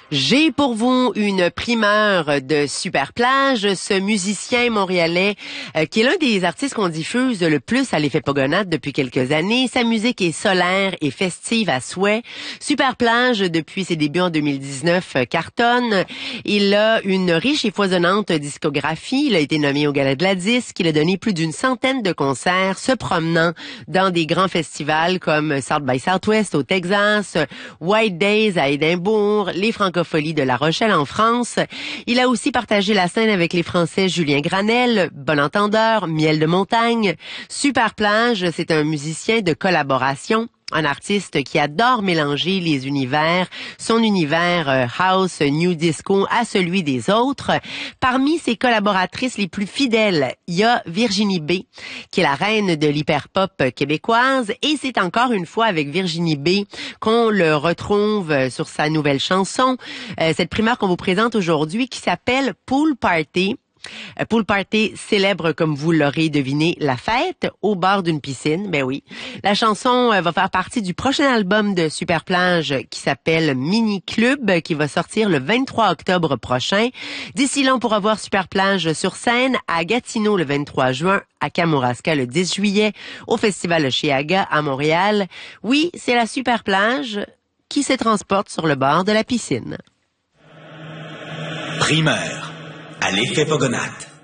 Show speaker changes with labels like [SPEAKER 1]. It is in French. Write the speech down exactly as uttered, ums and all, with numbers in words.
[SPEAKER 1] J'ai pour vous une primeur de Super Plage, ce musicien montréalais euh, qui est l'un des artistes qu'on diffuse le plus à l'effet Pogonade depuis quelques années. Sa musique est solaire et festive à souhait. Super Plage, depuis ses débuts en deux mille dix-neuf, euh, cartonne. Il a une riche et foisonnante discographie. Il a été nommé au Gala de la Disque. Il a donné plus d'une centaine de concerts, se promenant dans des grands festivals comme South by Southwest au Texas, White Days à Édimbourg, les Francofolies de La Rochelle en France. Il a aussi partagé la scène avec les Français Julien Granel, Bon Entendeur, Miel de Montagne. Super Plage, c'est un musicien de collaboration. Un artiste qui adore mélanger les univers, son univers euh, house, new disco à celui des autres. Parmi ses collaboratrices les plus fidèles, il y a Virginie B, qui est la reine de l'hyperpop québécoise, et c'est encore une fois avec Virginie B qu'on le retrouve sur sa nouvelle chanson, euh, cette primeur qu'on vous présente aujourd'hui qui s'appelle Pool Party. Pool Party célèbre, comme vous l'aurez deviné, la fête au bord d'une piscine. Ben oui. La chanson va faire partie du prochain album de Super Plage qui s'appelle Mini Club, qui va sortir le vingt-trois octobre prochain. D'ici là, on pourra voir Super Plage sur scène à Gatineau le vingt-trois juin, à Kamouraska le dix juillet, au Festival Chiaga à Montréal. Oui, c'est la Super Plage qui se transporte sur le bord de la piscine.
[SPEAKER 2] Primeur à l'effet Pogonade.